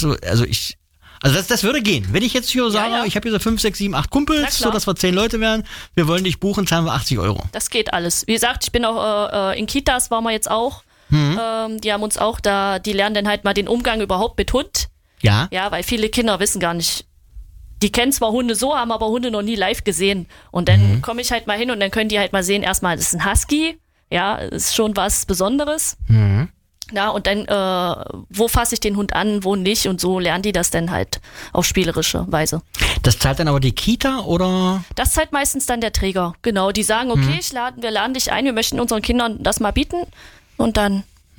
das würde gehen. Wenn ich jetzt hier sage, ich habe hier so 5, 6, 7, 8 Kumpels, so dass wir 10 Leute wären, wir wollen dich buchen, zahlen wir 80 €. Das geht alles. Wie gesagt, ich bin auch in Kitas, waren wir jetzt auch. Die haben uns auch da, die lernen dann halt mal den Umgang überhaupt mit Hund. Ja. Ja, weil viele Kinder wissen gar nicht, die kennen zwar Hunde so, haben aber Hunde noch nie live gesehen. Und dann komme ich halt mal hin und dann können die halt mal sehen, erstmal, das ist ein Husky. Ja, ist schon was Besonderes. Ja, und dann, wo fasse ich den Hund an, wo nicht, und so lernen die das dann halt auf spielerische Weise. Das zahlt dann aber die Kita, oder? Das zahlt meistens dann der Träger, genau. Die sagen, okay, wir laden dich ein, wir möchten unseren Kindern das mal bieten, und dann...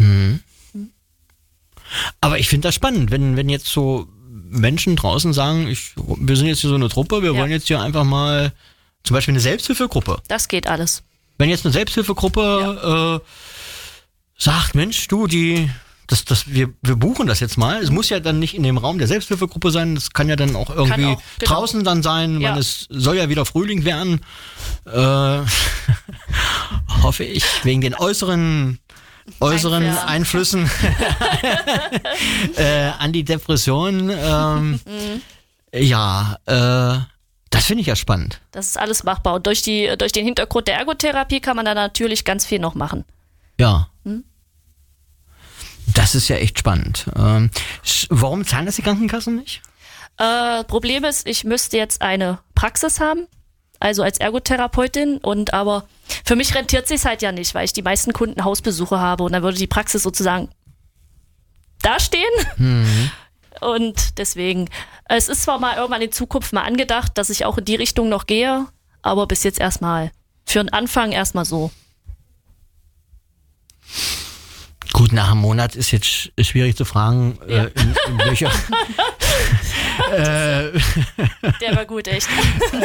Aber ich finde das spannend, wenn jetzt so Menschen draußen sagen, wir sind jetzt hier so eine Truppe, wir wollen jetzt hier einfach mal zum Beispiel eine Selbsthilfegruppe. Das geht alles. Wenn jetzt eine Selbsthilfegruppe sagt, Mensch, du, wir buchen das jetzt mal. Es muss ja dann nicht in dem Raum der Selbsthilfegruppe sein. Das kann ja dann auch irgendwie draußen dann sein. Ja. Es soll ja wieder Frühling werden. Hoffe ich, wegen den äußeren Einflüssen an die Depression. Das finde ich ja spannend. Das ist alles machbar. Und durch den Hintergrund der Ergotherapie kann man da natürlich ganz viel noch machen. Ja. Das ist ja echt spannend. Warum zahlen das die Krankenkassen nicht? Problem ist, ich müsste jetzt eine Praxis haben, also als Ergotherapeutin, aber für mich rentiert sich's halt ja nicht, weil ich die meisten Kunden Hausbesuche habe und dann würde die Praxis sozusagen dastehen. Und deswegen, es ist zwar mal irgendwann in Zukunft mal angedacht, dass ich auch in die Richtung noch gehe, aber bis jetzt erstmal, für den Anfang erstmal so. Gut, nach einem Monat ist jetzt schwierig zu fragen, in welcher... Der war gut, echt.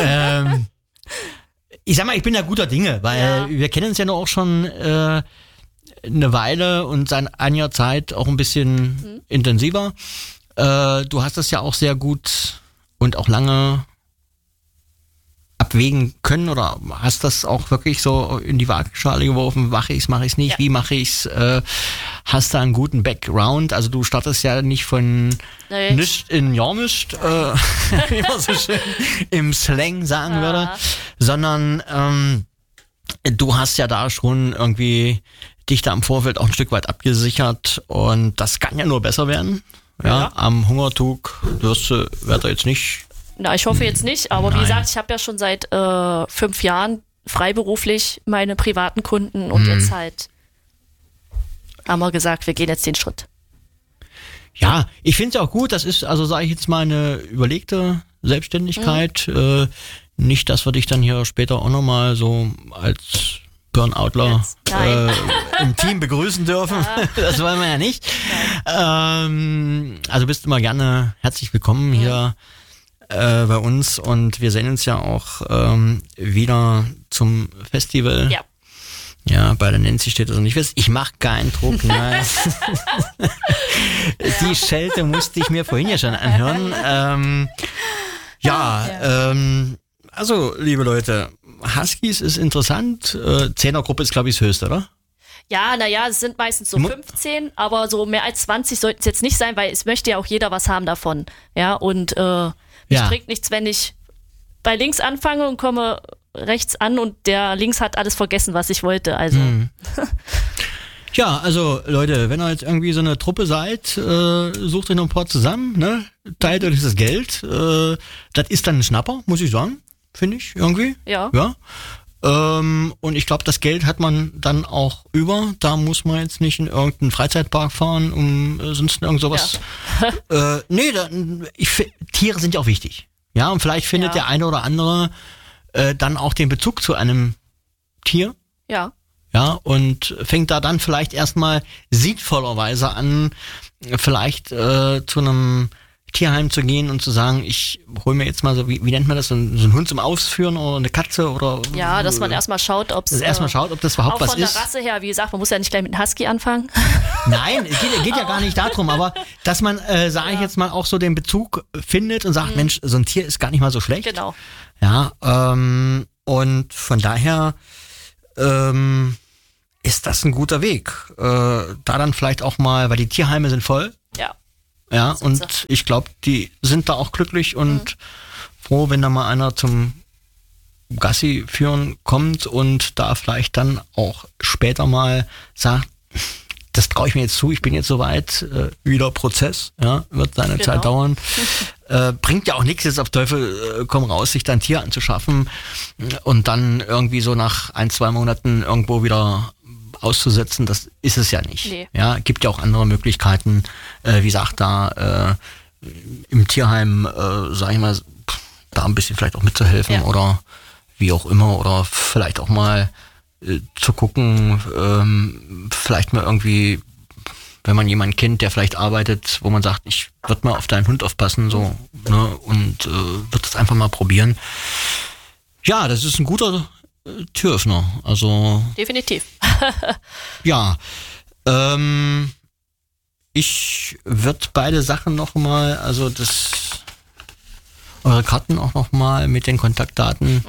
Ich sag mal, ich bin ja guter Dinge, weil wir kennen uns ja nur auch schon eine Weile und seit einiger Zeit auch ein bisschen intensiver. Du hast das ja auch sehr gut und auch lange abwägen können oder hast das auch wirklich so in die Waagschale geworfen? Mache ich's nicht? Wie mache ich's? Hast du einen guten Background? Also du startest ja nicht von nischt in ja nischt, wie man so schön im Slang sagen würde, sondern du hast ja da schon irgendwie dich da im Vorfeld auch ein Stück weit abgesichert und das kann ja nur besser werden. Ja, am Hungertug wird er jetzt nicht. Na, ich hoffe jetzt nicht, aber wie gesagt, ich habe ja schon seit 5 Jahren freiberuflich meine privaten Kunden und jetzt halt haben wir gesagt, wir gehen jetzt den Schritt. Ja, ich finde es auch gut, das ist, also sage ich jetzt mal, eine überlegte Selbstständigkeit. Nicht, dass wir dich dann hier später auch nochmal so als Burnoutler im Team begrüßen dürfen. Ja. Das wollen wir ja nicht. Also bist du mal gerne herzlich willkommen hier bei uns und wir sehen uns ja auch wieder zum Festival. Ja. Ja, bei der Nancy steht also nicht fest. Ich mache keinen Druck. Nein. Die Schelte musste ich mir vorhin ja schon anhören. Also, liebe Leute, Huskies ist interessant. 10er-Gruppe ist, glaube ich, das Höchste, oder? Ja, naja, es sind meistens so 15, aber so mehr als 20 sollten es jetzt nicht sein, weil es möchte ja auch jeder was haben davon. Ja, und es bringt nichts, wenn ich bei links anfange und komme rechts an und der links hat alles vergessen, was ich wollte. Also. Ja, also Leute, wenn ihr jetzt irgendwie so eine Truppe seid, sucht euch noch ein paar zusammen, ne? Teilt euch das Geld. Das ist dann ein Schnapper, muss ich sagen, finde ich irgendwie. Ja. Und ich glaube, das Geld hat man dann auch über. Da muss man jetzt nicht in irgendeinen Freizeitpark fahren, um sonst irgend sowas. Ja. Tiere sind ja auch wichtig. Ja, und vielleicht findet der eine oder andere dann auch den Bezug zu einem Tier. Ja. Ja, und fängt da dann vielleicht erstmal sinnvollerweise an, vielleicht zu einem Tierheim zu gehen und zu sagen, ich hole mir jetzt mal so, wie nennt man das, so einen Hund zum Ausführen oder eine Katze oder... Ja, dass man erstmal schaut, ob das überhaupt was ist. Auch von der Rasse her, wie gesagt, man muss ja nicht gleich mit einem Husky anfangen. Nein, es geht ja gar nicht darum, aber dass man, sage ich jetzt mal, auch so den Bezug findet und sagt, Mensch, so ein Tier ist gar nicht mal so schlecht. Genau. Ja, und von daher ist das ein guter Weg. Da dann vielleicht auch mal, weil die Tierheime sind voll. Ja. Ja, und ich glaube, die sind da auch glücklich und froh, wenn da mal einer zum Gassi führen kommt und da vielleicht dann auch später mal sagt, das traue ich mir jetzt zu, ich bin jetzt soweit, wieder Prozess, ja, wird seine Zeit dauern. Bringt ja auch nichts, jetzt auf Teufel komm raus, sich dann ein Tier anzuschaffen und dann irgendwie so nach 1-2 Monaten irgendwo wieder auszusetzen, das ist es ja nicht. Nee. Ja, gibt ja auch andere Möglichkeiten, wie gesagt, da im Tierheim, sag ich mal, da ein bisschen vielleicht auch mitzuhelfen oder wie auch immer, oder vielleicht auch mal zu gucken, vielleicht mal irgendwie, wenn man jemanden kennt, der vielleicht arbeitet, wo man sagt, ich würde mal auf deinen Hund aufpassen, so, ne, und wird das einfach mal probieren. Ja, das ist ein guter Türöffner, also. Definitiv. Ja, ich würde beide Sachen nochmal, also eure Karten auch nochmal mit den Kontaktdaten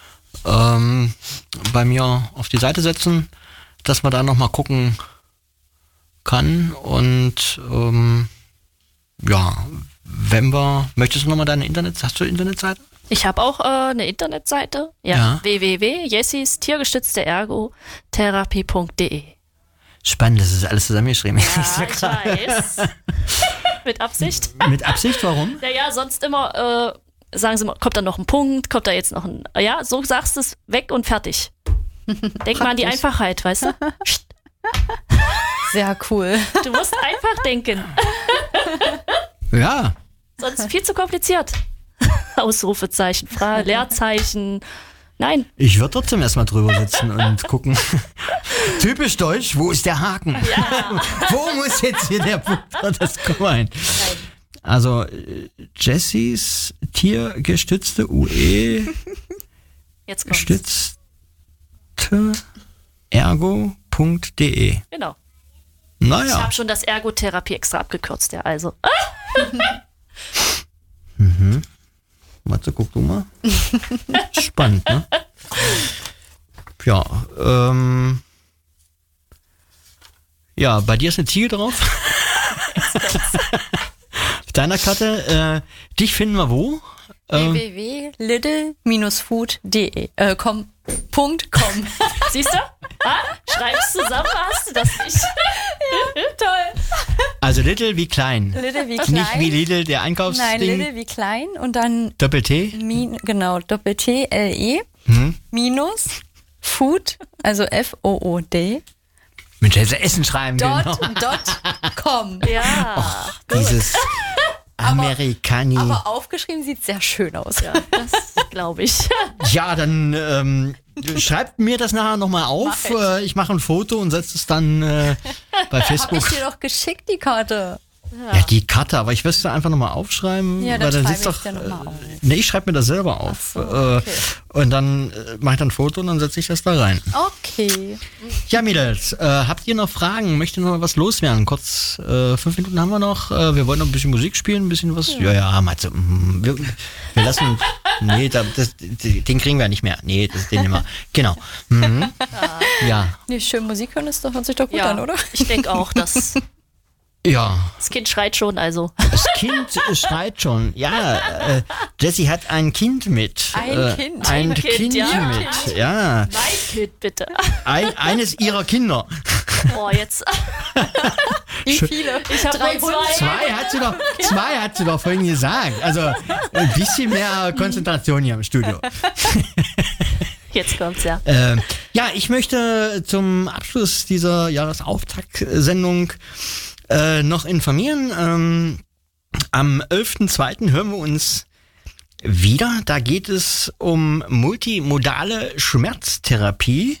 bei mir auf die Seite setzen, dass man da nochmal gucken kann und möchtest du nochmal hast du eine Internetseite? Ich habe auch eine Internetseite, www.jessistiergestützte-ergotherapie.de. Spannend, das ist alles zusammengeschrieben. Ja, ich weiß. Mit Absicht. Mit Absicht, warum? Naja, sonst immer sagen sie mal, kommt da noch ein Punkt, kommt da jetzt noch ein, ja, so sagst du es weg und fertig. Denk mal an die Einfachheit, weißt du? Sehr cool. Du musst einfach denken. Ja. Sonst viel zu kompliziert. Ausrufezeichen, Leerzeichen. Nein. Ich würde trotzdem erstmal drüber sitzen und gucken. Typisch deutsch, wo ist der Haken? Ja. Wo muss jetzt hier der Punkt? Das kommt rein. Also Jessys tiergestützte UE gestützte ergo.de. Genau. Naja. Ich habe schon das Ergotherapie extra abgekürzt, ja, also. Matze, guck du mal. Spannend, ne? Ja, ja, bei dir ist eine Ziege drauf. Auf deiner Karte. Dich finden wir wo? www.little-food.com. Siehst du? Schreibst zusammen, hast du das nicht? Ja, toll. Also Little wie klein. Little wie klein. Nicht wie Lidl, der Einkaufsding. Nein, Little wie klein und dann Doppel-T? Genau, Doppel-T, L-E, minus Food, also F-O-O-D. Mensch, hätte sie Essen schreiben .com. Ja. Dieses Amerikani. Aber aufgeschrieben sieht sehr schön aus. Ja, das glaube ich. Ja, dann schreibt mir das nachher nochmal auf. Ich mache ein Foto und setze es dann bei Facebook. Hab ich dir doch geschickt, die Karte. Ja, die Karte, aber ich will es da einfach nochmal aufschreiben. Ja, dann schreibe ich es dir nochmal auf. Nee, ich schreibe mir das selber auf. So, okay. Und dann mache ich dann ein Foto und dann setze ich das da rein. Okay. Ja, Mädels, habt ihr noch Fragen? Möchtet ihr noch was loswerden? Kurz, 5 Minuten haben wir noch. Wir wollen noch ein bisschen Musik spielen, ein bisschen was. Ja, Matze, wir lassen. Nee, den kriegen wir nicht mehr. Nee, den nehmen wir. Genau. Mhm. Ja. Nee, schön Musik hören, hört sich doch gut an, oder? Ich denke auch, dass. Ja. Das Kind schreit schon, also. Das Kind schreit schon. Ja, Jessie hat ein Kind mit. Ein Kind ja. mit. Ja. Mein Kind, bitte. Eines ihrer Kinder. Oh, jetzt. Wie viele? Ich habe 3 Hunde. Zwei hat sie doch vorhin gesagt. Also ein bisschen mehr Konzentration hier im Studio. Jetzt kommt's, ja. Ja, ich möchte zum Abschluss dieser Jahresauftakt-Sendung noch informieren. Am 11.02. hören wir uns wieder. Da geht es um multimodale Schmerztherapie,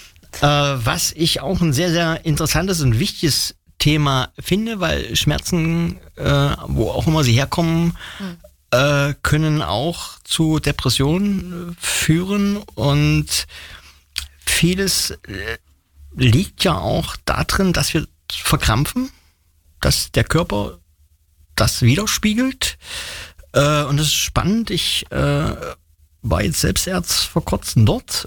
was ich auch ein sehr, sehr interessantes und wichtiges Thema finde, weil Schmerzen, wo auch immer sie herkommen, können auch zu Depressionen führen und vieles liegt ja auch darin, dass wir verkrampfen, dass der Körper das widerspiegelt. Und das ist spannend. Ich war jetzt selbst erst vor kurzem dort.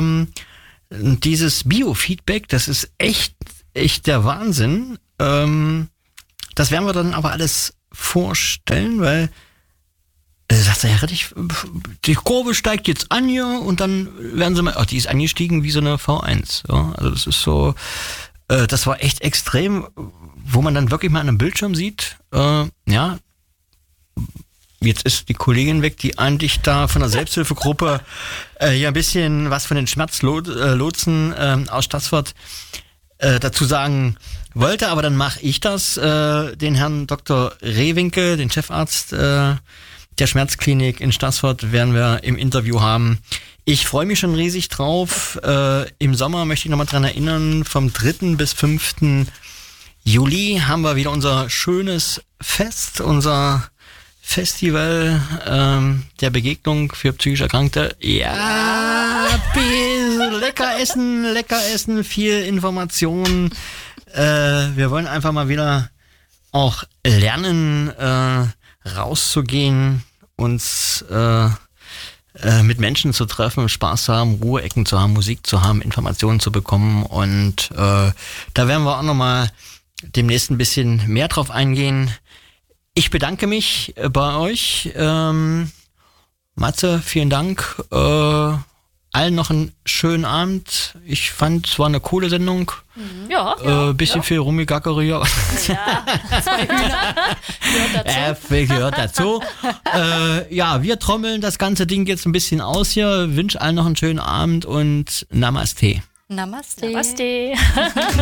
Dieses Biofeedback, das ist echt der Wahnsinn. Das werden wir dann aber alles vorstellen, weil sagt er, ja, die Kurve steigt jetzt an hier und dann werden sie mal, die ist angestiegen wie so eine V1. Ja? Also das ist so, das war echt extrem, wo man dann wirklich mal an einem Bildschirm sieht, ja, jetzt ist die Kollegin weg, die eigentlich da von der Selbsthilfegruppe hier ein bisschen was von den Schmerzlotsen aus Stassfurt dazu sagen wollte, aber dann mache ich das, den Herrn Dr. Rehwinkel, den Chefarzt der Schmerzklinik in Stassfurt, werden wir im Interview haben. Ich freue mich schon riesig drauf. Im Sommer möchte ich nochmal dran erinnern, vom 3. bis 5. Juli haben wir wieder unser schönes Fest, unser Festival der Begegnung für psychisch Erkrankte. Ja, lecker essen, viel Information. Wir wollen einfach mal wieder auch lernen, rauszugehen, uns mit Menschen zu treffen, Spaß zu haben, Ruheecken zu haben, Musik zu haben, Informationen zu bekommen. Und da werden wir auch nochmal demnächst ein bisschen mehr drauf eingehen. Ich bedanke mich bei euch. Matze, vielen Dank. Allen noch einen schönen Abend. Ich fand, es war eine coole Sendung. Ja. Bisschen viel Rummigackerie. Ja, 2 Hühner. Gehört dazu. Ja, wir trommeln das ganze Ding jetzt ein bisschen aus hier. Wünsche allen noch einen schönen Abend und Namaste. Namaste. Namaste.